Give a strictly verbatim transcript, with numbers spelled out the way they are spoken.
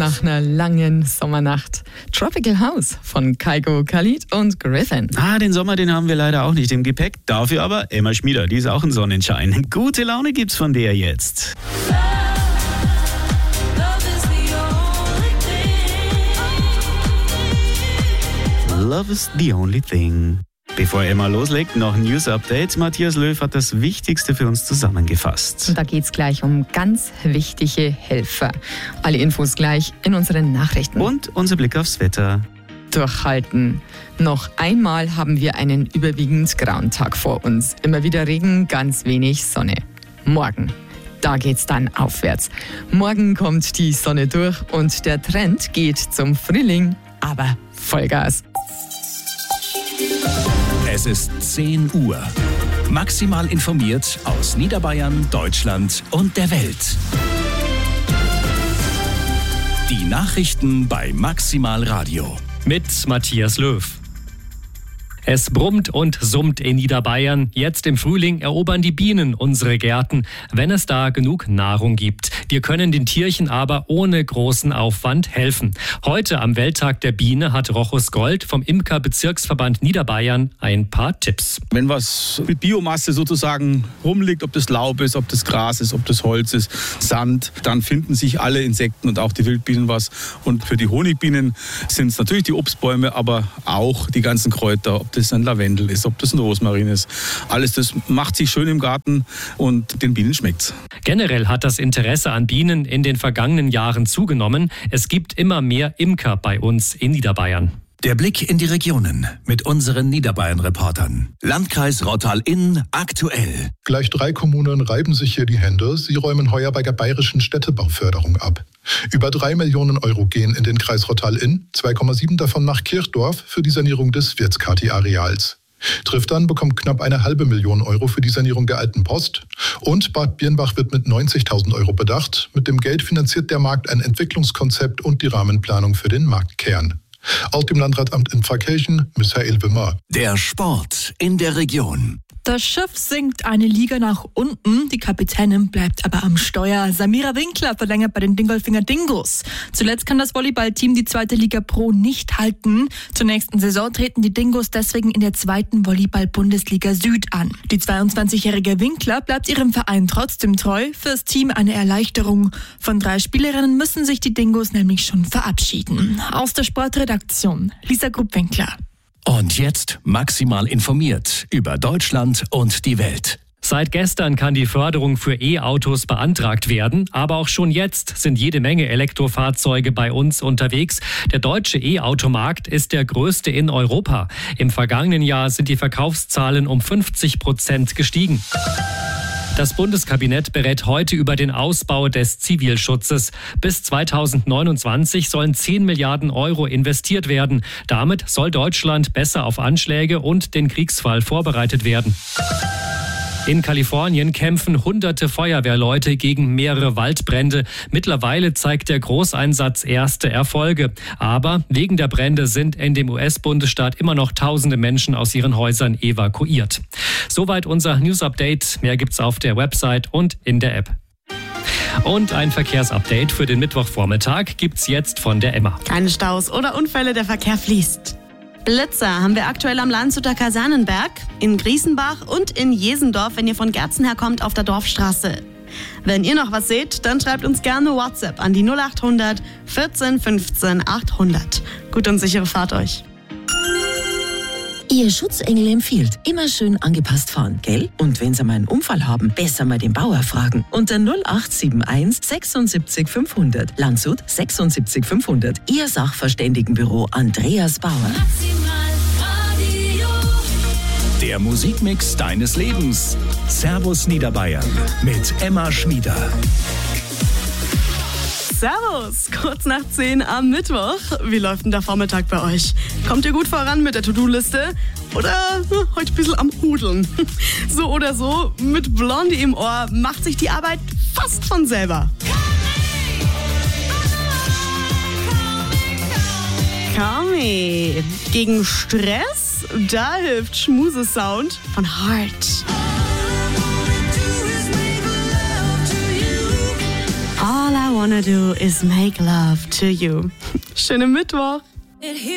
nach einer langen Sommernacht. Tropical House von Kygo, Khalid und Griffin. Ah, den Sommer, den haben wir leider auch nicht im Gepäck. Dafür aber Emma Schmieder, die ist auch ein Sonnenschein. Gute Laune gibt's von der jetzt. Love is the only thing. Bevor Emma loslegt, noch ein News-Update. Matthias Löw hat das Wichtigste für uns zusammengefasst. Und da geht es gleich um ganz wichtige Helfer. Alle Infos gleich in unseren Nachrichten. Und unser Blick aufs Wetter. Durchhalten. Noch einmal haben wir einen überwiegend grauen Tag vor uns. Immer wieder Regen, ganz wenig Sonne. Morgen. Da geht's dann aufwärts. Morgen kommt die Sonne durch und der Trend geht zum Frühling, aber Vollgas. Es ist zehn Uhr. Maximal informiert aus Niederbayern, Deutschland und der Welt. Die Nachrichten bei Maximal Radio. Mit Matthias Löw. Es brummt und summt in Niederbayern. Jetzt im Frühling erobern die Bienen unsere Gärten, wenn es da genug Nahrung gibt. Wir können den Tierchen aber ohne großen Aufwand helfen. Heute am Welttag der Biene hat Rochus Gold vom Imker-Bezirksverband Niederbayern ein paar Tipps. Wenn was mit Biomasse sozusagen rumliegt, ob das Laub ist, ob das Gras ist, ob das Holz ist, Sand, dann finden sich alle Insekten und auch die Wildbienen was. Und für die Honigbienen sind es natürlich die Obstbäume, aber auch die ganzen Kräuter, ob das ein Lavendel ist, ob das ein Rosmarin ist. Alles das macht sich schön im Garten und den Bienen schmeckt's. Generell hat das Interesse an Bienen in den vergangenen Jahren zugenommen. Es gibt immer mehr Imker bei uns in Niederbayern. Der Blick in die Regionen mit unseren Niederbayern-Reportern. Landkreis Rottal-Inn aktuell. Gleich drei Kommunen reiben sich hier die Hände. Sie räumen heuer bei der bayerischen Städtebauförderung ab. Über drei Millionen Euro gehen in den Kreis Rottal-Inn, zwei Komma sieben davon nach Kirchdorf für die Sanierung des Wirtskati-Areals. Triftern bekommt knapp eine halbe Million Euro für die Sanierung der Alten Post. Und Bad Birnbach wird mit neunzigtausend Euro bedacht. Mit dem Geld finanziert der Markt ein Entwicklungskonzept und die Rahmenplanung für den Marktkern. Aus dem Landratsamt in Pfarrkirchen, Michael Wimmer. Der Sport in der Region. Das Schiff sinkt eine Liga nach unten, die Kapitänin bleibt aber am Steuer. Samira Winkler verlängert bei den Dingolfinger Dingos. Zuletzt kann das Volleyballteam die zweite Liga Pro nicht halten. Zur nächsten Saison treten die Dingos deswegen in der zweiten Volleyball-Bundesliga Süd an. Die zweiundzwanzigjährige Winkler bleibt ihrem Verein trotzdem treu. Fürs Team eine Erleichterung. Von drei Spielerinnen müssen sich die Dingos nämlich schon verabschieden. Aus der Sportredaktion, Lisa Grupp-Winkler. Und jetzt maximal informiert über Deutschland und die Welt. Seit gestern kann die Förderung für E-Autos beantragt werden, aber auch schon jetzt sind jede Menge Elektrofahrzeuge bei uns unterwegs. Der deutsche E-Automarkt ist der größte in Europa. Im vergangenen Jahr sind die Verkaufszahlen um fünfzig Prozent gestiegen. Das Bundeskabinett berät heute über den Ausbau des Zivilschutzes. Bis zweitausendneunundzwanzig sollen zehn Milliarden Euro investiert werden. Damit soll Deutschland besser auf Anschläge und den Kriegsfall vorbereitet werden. In Kalifornien kämpfen hunderte Feuerwehrleute gegen mehrere Waldbrände. Mittlerweile zeigt der Großeinsatz erste Erfolge. Aber wegen der Brände sind in dem U S-Bundesstaat immer noch tausende Menschen aus ihren Häusern evakuiert. Soweit unser News-Update. Mehr gibt's auf der Website und in der App. Und ein Verkehrsupdate für den Mittwochvormittag gibt's jetzt von der Emma. Keine Staus oder Unfälle, der Verkehr fließt. Blitzer haben wir aktuell am Landshuter Kasernenberg, in Grießenbach und in Jesendorf, wenn ihr von Gerzen herkommt, auf der Dorfstraße. Wenn ihr noch was seht, dann schreibt uns gerne WhatsApp an die null acht hundert vierzehn fünfzehn achthundert. Gute und sichere Fahrt euch. Ihr Schutzengel empfiehlt, immer schön angepasst fahren, gell? Und wenn Sie mal einen Unfall haben, besser mal den Bauer fragen. Unter null acht sieben eins sechsundsiebzig fünfhundert. Landshut sechsundsiebzig fünfhundert. Ihr Sachverständigenbüro Andreas Bauer. Der Musikmix deines Lebens. Servus Niederbayern mit Emma Schmieder. Servus, kurz nach zehn am Mittwoch. Wie läuft denn der Vormittag bei euch? Kommt ihr gut voran mit der To-Do-Liste? Oder hm, heute ein bisschen am Hudeln? So oder so, mit Blondie im Ohr macht sich die Arbeit fast von selber. Kami. Gegen Stress? Da hilft Schmusesound von Heart. All I want wanna do is make love to you. Schönen Mittwoch.